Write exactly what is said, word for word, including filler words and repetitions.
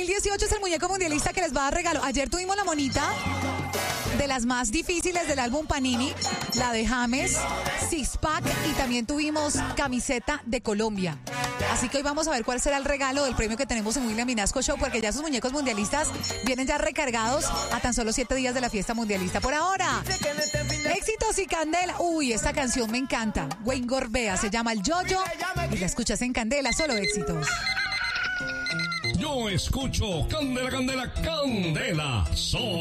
mil dieciocho es el muñeco mundialista que les va a dar regalo. Ayer tuvimos la monita de las más difíciles del álbum Panini, la de James, Six Pack, y también tuvimos camiseta de Colombia. Así que hoy vamos a ver cuál será el regalo del premio que tenemos en William Vinasco Show, porque ya sus muñecos mundialistas vienen ya recargados a tan solo siete días de la fiesta mundialista. Por ahora, éxitos y candela. Uy, esta canción me encanta. Wayne Gorbea, se llama El Yoyo y la escuchas en Candela, solo éxitos. Yo escucho Candela, Candela, Candela. So